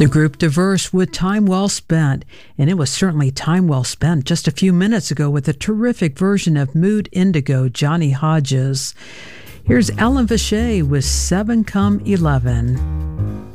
The group Diverse with Time Well Spent, and it was certainly time well spent just a few minutes ago with a terrific version of Mood Indigo, Johnny Hodges. Here's Ellen Vacher with 7 Come 11.